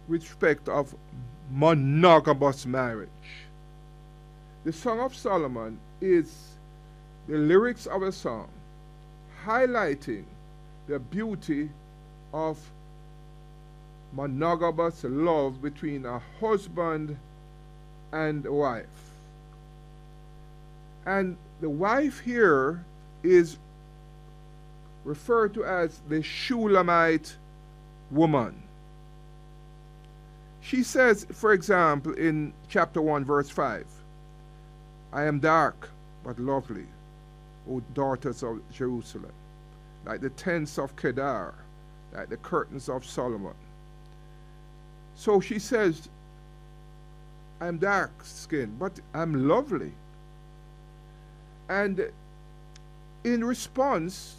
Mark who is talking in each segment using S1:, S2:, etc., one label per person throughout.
S1: with respect of monogamous marriage. The Song of Solomon is the lyrics of a song highlighting the beauty of monogamous love between a husband and a wife. And the wife here is referred to as the Shulamite woman. She says, for example, in chapter 1, verse 5, I am dark but lovely, O daughters of Jerusalem, like the tents of Kedar, like the curtains of Solomon. So she says, I'm dark skinned, but I'm lovely. And in response,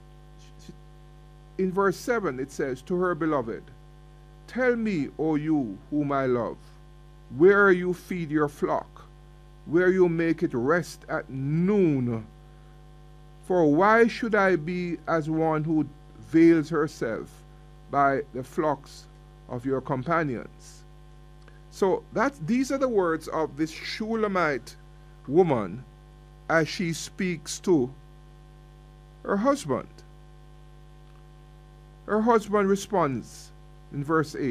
S1: in verse 7, it says, to her beloved, tell me, O you whom I love, where you feed your flock, where you make it rest at noon. For why should I be as one who veils herself by the flocks of your companions? So these are the words of this Shulamite woman as she speaks to her husband. Her husband responds in verse 8,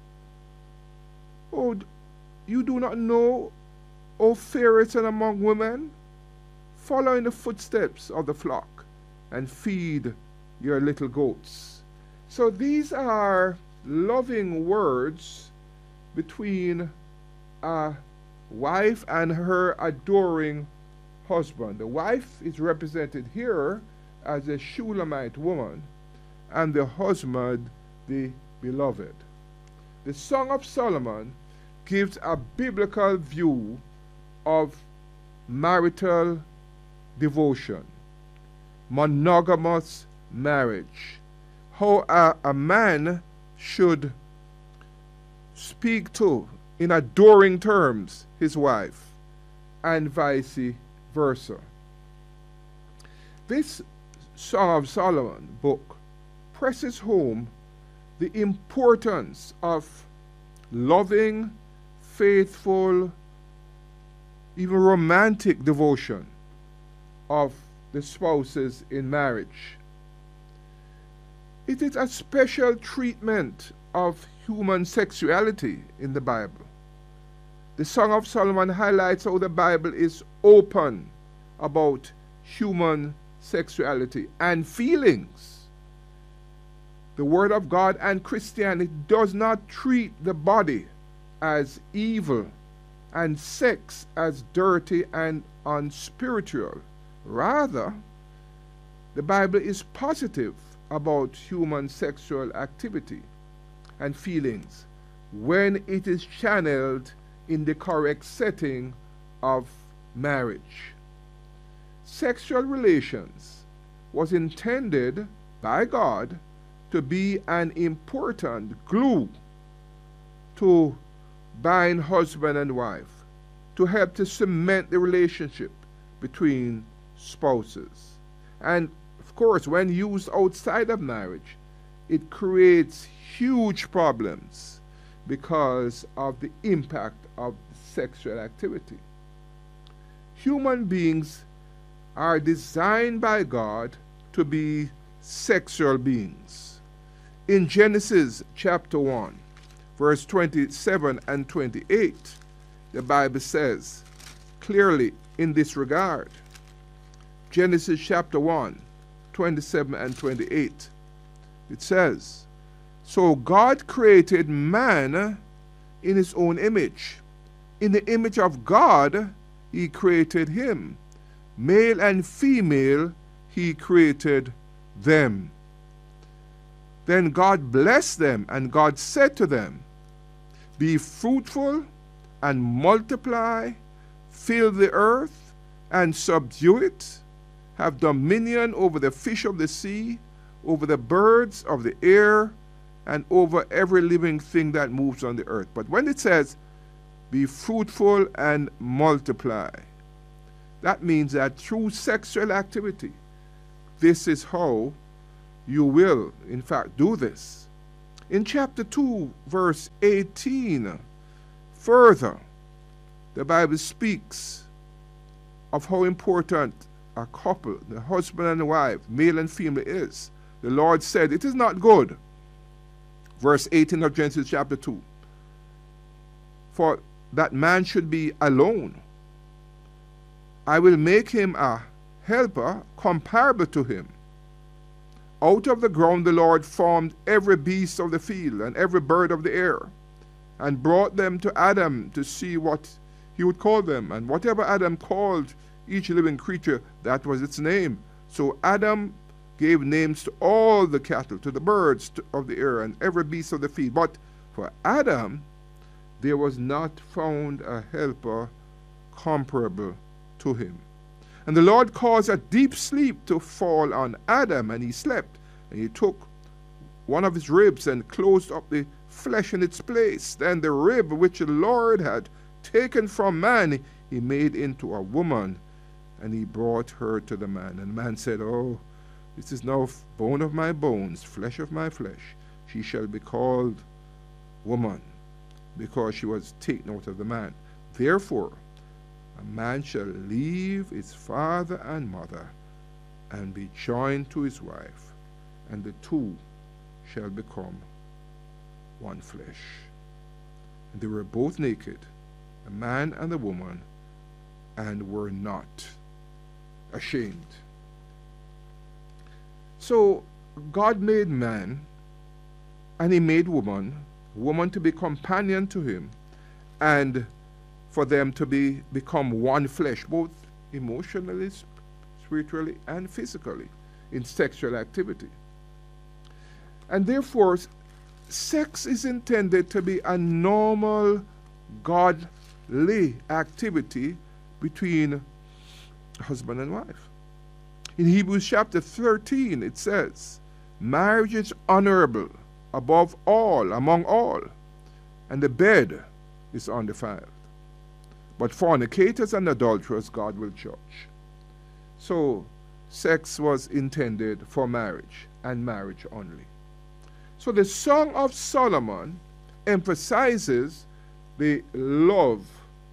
S1: Oh, you do not know, O fairest among women? Follow in the footsteps of the flock and feed your little goats. So these are loving words between a wife and her adoring husband. The wife is represented here as a Shulamite woman, and the husband the beloved. The Song of Solomon gives a biblical view of marital devotion, monogamous marriage, how a man should speak to, in adoring terms, his wife, and vice versa. This Song of Solomon book presses home the importance of loving, faithful, even romantic devotion of the spouses in marriage. It is a special treatment of human sexuality in the Bible. The Song of Solomon highlights how the Bible is open about human sexuality and feelings. The Word of God and Christianity does not treat the body as evil and sex as dirty and unspiritual. Rather, the Bible is positive about human sexual activity and feelings when it is channeled in the correct setting of marriage. Sexual relations was intended by God to be an important glue to bind husband and wife, to help to cement the relationship between spouses. And of course, when used outside of marriage, it creates huge problems because of the impact of sexual activity. Human beings are designed by God to be sexual beings. In Genesis chapter 1, verse 27 and 28, the Bible says clearly in this regard, Genesis chapter 1, 27 and 28, it says, So God created man in his own image. In the image of God, he created him. Male and female, he created them. Then God blessed them, and God said to them, Be fruitful and multiply, fill the earth and subdue it, have dominion over the fish of the sea, over the birds of the air, and over every living thing that moves on the earth. But when it says, Be fruitful and multiply, that means that through sexual activity, this is how you will, in fact, do this. In chapter 2, verse 18, further, the Bible speaks of how important a couple, the husband and the wife, male and female, is. The Lord said, it is not good, verse 18 of Genesis chapter 2, for that man should be alone. I will make him a helper comparable to him. Out of the ground the Lord formed every beast of the field and every bird of the air, and brought them to Adam to see what he would call them. And whatever Adam called each living creature, that was its name. So Adam gave names to all the cattle, to the birds of the air, and every beast of the field. But for Adam there was not found a helper comparable to him. And the Lord caused a deep sleep to fall on Adam, and he slept. And he took one of his ribs and closed up the flesh in its place. Then the rib which the Lord had taken from man, he made into a woman, and he brought her to the man. And the man said, oh, this is now bone of my bones, flesh of my flesh. She shall be called woman, because she was taken out of the man. Therefore, a man shall leave his father and mother, and be joined to his wife, and the two shall become one flesh. And they were both naked, the man and the woman, and were not ashamed. So God made man, and he made woman to be companion to him, and for them to become one flesh, both emotionally, spiritually, and physically, in sexual activity. And therefore, sex is intended to be a normal, godly activity between husband and wife. In Hebrews chapter 13, it says, marriage is honorable above all, among all, and the bed is undefiled. But fornicators and adulterers God will judge. So sex was intended for marriage, and marriage only. So the Song of Solomon emphasizes the love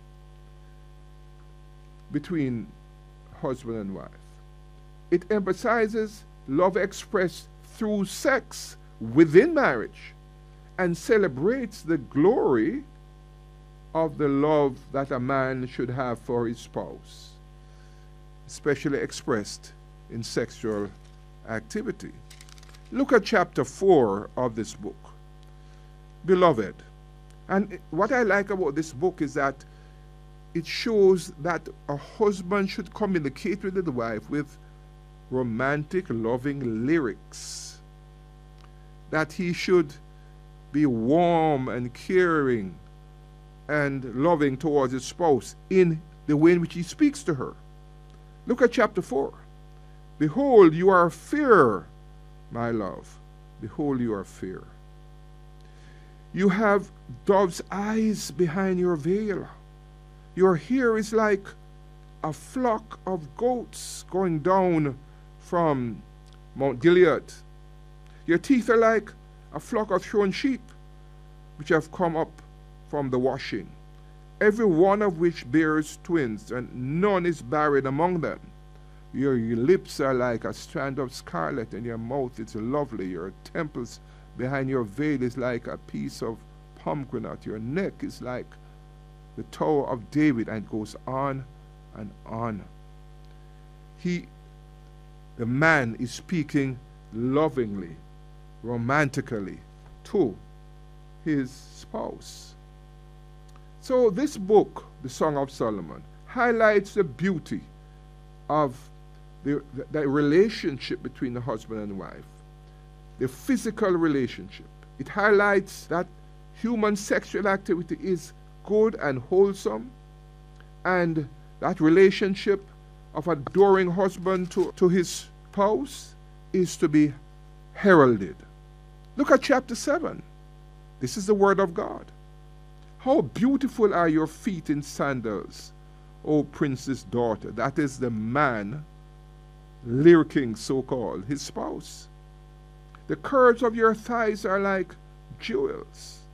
S1: between husband and wife. It emphasizes love expressed through sex within marriage, and celebrates the glory of the love that a man should have for his spouse, especially expressed in sexual activity. Look at chapter 4 of this book, Beloved. And what I like about this book is that it shows that a husband should communicate with his wife with romantic, loving lyrics, that he should be warm and caring and loving towards his spouse in the way in which he speaks to her. Look at chapter 4. Behold, you are fair, my love. Behold, you are fair. You have dove's eyes behind your veil. Your hair is like a flock of goats going down from Mount Gilead. Your teeth are like a flock of shorn sheep, which have come up from the washing, every one of which bears twins, and none is barren among them. Your lips are like a strand of scarlet, and your mouth is lovely. Your temples behind your veil is like a piece of pomegranate. Your neck is like the Tower of David, and it goes on and on. The man is speaking lovingly, romantically to his spouse. So this book, the Song of Solomon, highlights the beauty of the relationship between the husband and wife, the physical relationship. It highlights that human sexual activity is good and wholesome, and that relationship of adoring husband to his spouse is to be heralded. Look at chapter 7. This is the word of God. How beautiful are your feet in sandals, O princess daughter. That is the man lyricking, so-called, his spouse. The curves of your thighs are like jewels.